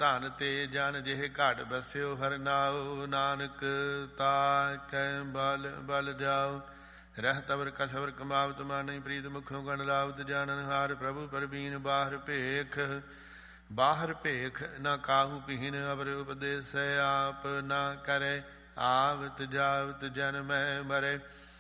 ਧਨ ਤੇ ਜਨ ਜਿਹ ਘਟ ਬਸਿਓ ਹਰ ਨਾਉ। ਨਾਨਕ ਤਾਕੈ ਬਲ ਬਲ ਜਾਓ। ਰਹਿਤ ਅਵਰ ਕਸਵਰ ਕਮਾਵਤ ਮਾਨੈ ਪ੍ਰੀਤ ਮੁਖੋਂ ਗਣ ਲਾਵਤ। ਜਾਨਨ ਹਾਰ ਪ੍ਰਭੂ ਪਰਬੀਨ ਬਾਹਰ ਭੇਖ। ਬਾਹਰ ਭੇਖ ਨਾ ਕਾਹੂ ਪੀਨ ਅਵਰ ਉਪਦੇਸੈ ਆਪ ਨਾ ਕਰੇ। ਆਵਤ ਜਾਵਤ ਜਨਮੈ ਮਰੇ